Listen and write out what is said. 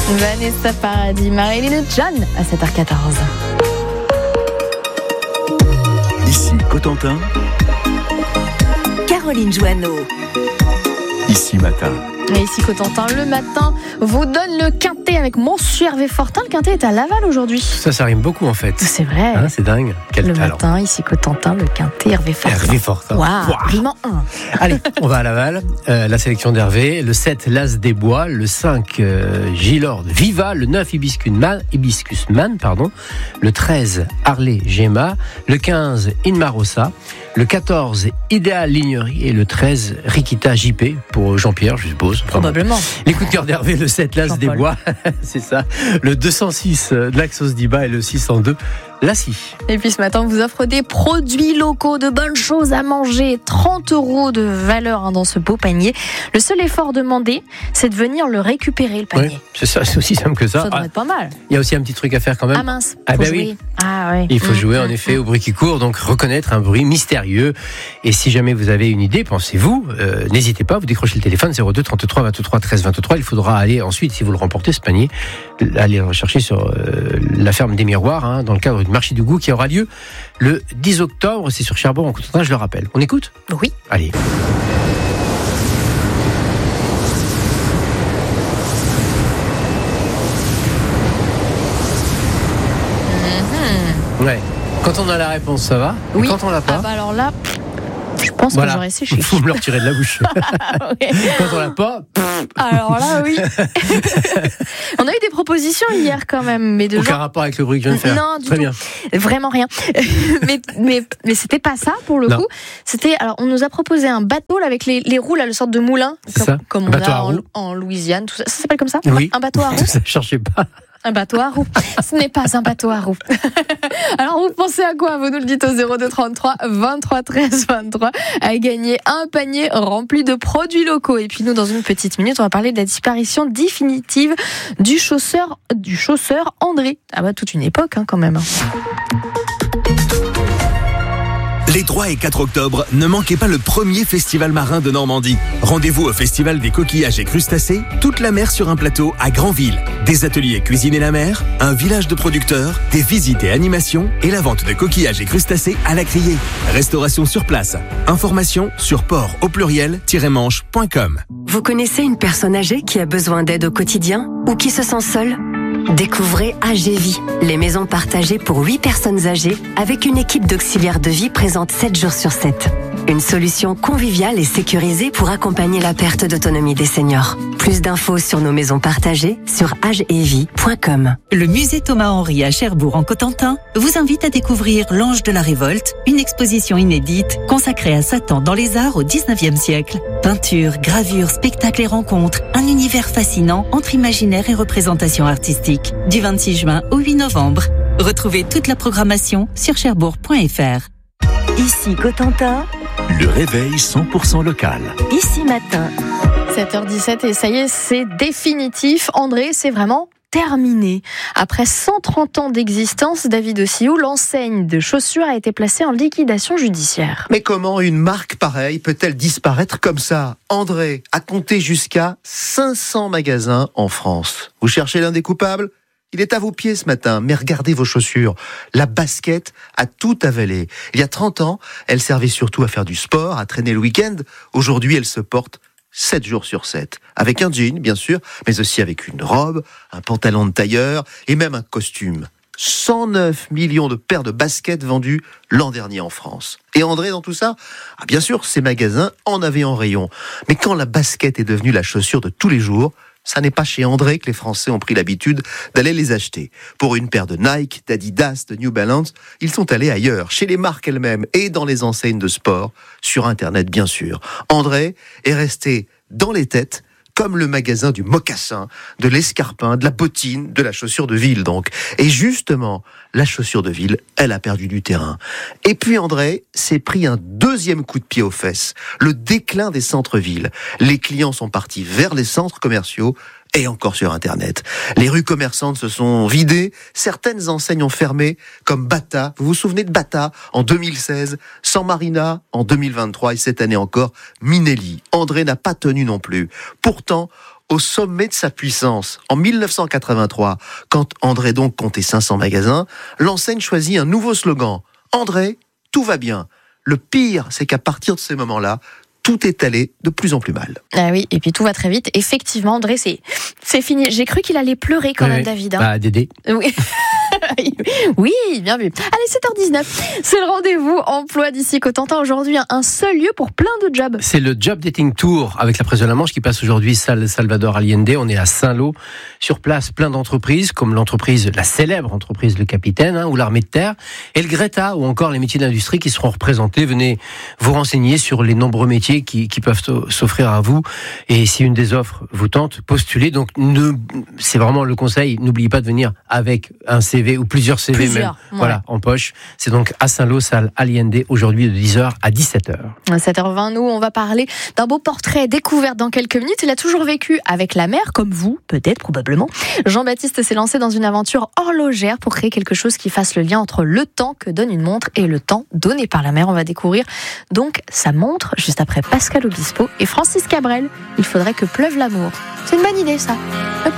Vanessa Paradis, Marilyn John à 7h14. Ici Cotentin. Caroline Joanneau. Ici Matin. Et ici Cotentin, le matin, vous donne le quintet avec Monsieur Hervé Fortin. Le quintet est à Laval aujourd'hui. Ça rime beaucoup en fait. C'est vrai. Hein, c'est dingue. Quel le talent. matin, ici Cotentin, le quintet Hervé Fortin. Hervé Fortin. Waouh, rime en 1. Allez, on va à Laval. La sélection d'Hervé. Le 7, l'As des Bois. Le 5, Gilord Viva. Le 9, Hibiscus Man. Le 13, Harley Gemma. Le 15, Inmarosa. Le 14, Idéal Lignerie. Et le 13, Rikita JP pour Jean-Pierre, je suppose. Probablement. Les coups de cœur d'Hervé, le 7, l'As des Bois. C'est ça. Le 206, Naxos Diba. Et le 602, Lassie. Et puis ce matin, on vous offre des produits locaux, de bonnes choses à manger. 30 € de valeur dans ce beau panier. Le seul effort demandé, c'est de venir le récupérer, le panier. Oui, c'est ça, c'est aussi simple que ça. Ça devrait être pas mal. Il y a aussi un petit truc à faire quand même. Ah mince, Ah faut ben jouer. oui. Ah ouais. Il faut jouer en effet au bruit qui court, donc reconnaître un bruit mystérieux. Et si jamais vous avez une idée, pensez-vous, n'hésitez pas, vous décrochez le téléphone 02 33 23 13 23. Il faudra aller ensuite, si vous le remportez ce panier, aller le rechercher sur la ferme des Miroirs, dans le cadre du marché du goût qui aura lieu le 10 octobre. C'est sur Cherbourg en Cotentin, je le rappelle. On écoute ? Oui. Allez. Ouais. Quand on a la réponse, ça va. Oui. Et quand on l'a pas. Ah bah alors là, je pense que j'aurais séché. Il faut me le retirer de la bouche. Ouais. Quand on l'a pas. Alors là, oui. On a eu des propositions hier quand même, mais de Aucun gens... rapport avec le bruit que je viens de faire. Non, du Très tout. bien. Vraiment rien. mais c'était pas ça pour le Non. coup. C'était, alors on nous a proposé un bateau là, avec les roues là, le sorte de moulin, C'est ça. comme on Bateau à a roues. en Louisiane. Tout ça. Ça s'appelle comme ça ? Oui. Un bateau à roues. Ça, cherchez pas. Un bateau à roues. Ce n'est pas un bateau à roues. Alors, vous pensez à quoi ? Vous nous le dites au 02 33 23 13 23 à gagner un panier rempli de produits locaux. Et puis nous, dans une petite minute, on va parler de la disparition définitive du chausseur André. Ah bah, toute une époque quand même. Les 3 et 4 octobre, ne manquez pas le premier festival marin de Normandie. Rendez-vous au Festival des coquillages et crustacés, toute la mer sur un plateau à Granville. Des ateliers cuisine et la mer, un village de producteurs, des visites et animations et la vente de coquillages et crustacés à la criée. Restauration sur place. Informations sur port-manche.com. Vous connaissez une personne âgée qui a besoin d'aide au quotidien ou qui se sent seule ? Découvrez AGVie, les maisons partagées pour 8 personnes âgées avec une équipe d'auxiliaires de vie présente 7 jours sur 7. Une solution conviviale et sécurisée pour accompagner la perte d'autonomie des seniors. Plus d'infos sur nos maisons partagées sur agevie.com. Le musée Thomas-Henry à Cherbourg en Cotentin vous invite à découvrir L'Ange de la Révolte, une exposition inédite consacrée à Satan dans les arts au 19e siècle. Peinture, gravure, spectacles et rencontres, un univers fascinant entre imaginaire et représentation artistique. Du 26 juin au 8 novembre. Retrouvez toute la programmation sur cherbourg.fr. Ici Cotentin, Le réveil 100% local. ici Matin. 7h17 et ça y est, c'est définitif. André, c'est vraiment terminé. Après 130 ans d'existence, David Ossiou, l'enseigne de chaussures a été placée en liquidation judiciaire. Mais comment une marque pareille peut-elle disparaître comme ça ? André a compté jusqu'à 500 magasins en France. Vous cherchez l'un des coupables ? Il est à vos pieds ce matin, mais regardez vos chaussures. La basket a tout avalé. Il y a 30 ans, elle servait surtout à faire du sport, à traîner le week-end. Aujourd'hui, elle se porte 7 jours sur 7. Avec un jean, bien sûr, mais aussi avec une robe, un pantalon de tailleur et même un costume. 109 millions de paires de baskets vendues l'an dernier en France. Et André, dans tout ça ? Ah, bien sûr, ces magasins en avaient en rayon. Mais quand la basket est devenue la chaussure de tous les jours, ça n'est pas chez André que les Français ont pris l'habitude d'aller les acheter. Pour une paire de Nike, d'Adidas, de New Balance, ils sont allés ailleurs, chez les marques elles-mêmes et dans les enseignes de sport, sur Internet bien sûr. André est resté dans les têtes, comme le magasin du mocassin, de l'escarpin, de la bottine, de la chaussure de ville donc. Et justement, la chaussure de ville, elle a perdu du terrain. Et puis André s'est pris un deuxième coup de pied aux fesses, le déclin des centres-villes. Les clients sont partis vers les centres commerciaux et encore sur Internet. Les rues commerçantes se sont vidées, certaines enseignes ont fermé, comme Bata. Vous vous souvenez de Bata en 2016, San Marina en 2023 et cette année encore, Minelli. André n'a pas tenu non plus. Pourtant, au sommet de sa puissance. En 1983, quand André donc comptait 500 magasins, l'enseigne choisit un nouveau slogan. André, tout va bien. Le pire, c'est qu'à partir de ces moments-là, tout est allé de plus en plus mal. Ah oui, et puis tout va très vite. Effectivement, André, c'est fini. J'ai cru qu'il allait pleurer quand même, David. Hein. Bah, Dédé. Oui. Oui, bien vu. Allez, 7h19. C'est le rendez-vous emploi d'ici Cotentin. Aujourd'hui, un seul lieu pour plein de jobs. C'est le Job Dating Tour avec la presse de la Manche qui passe aujourd'hui salle Salvador Allende. On est à Saint-Lô. Sur place, plein d'entreprises comme la célèbre entreprise Le Capitaine ou l'Armée de Terre et le Greta ou encore les métiers d'industrie qui seront représentés. Venez vous renseigner sur les nombreux métiers qui peuvent s'offrir à vous. Et si une des offres vous tente, postulez. Donc, c'est vraiment le conseil. N'oubliez pas de venir avec un CV ou plusieurs CV même, voilà, en poche. C'est donc à Saint-Lô, salle Allende, aujourd'hui de 10h à 17h. À 7h20, nous, on va parler d'un beau portrait découvert dans quelques minutes. Il a toujours vécu avec la mer, comme vous, peut-être, probablement. Jean-Baptiste s'est lancé dans une aventure horlogère pour créer quelque chose qui fasse le lien entre le temps que donne une montre et le temps donné par la mer. On va découvrir donc sa montre, juste après Pascal Obispo et Francis Cabrel. Il faudrait que pleuve l'amour. C'est une bonne idée, ça.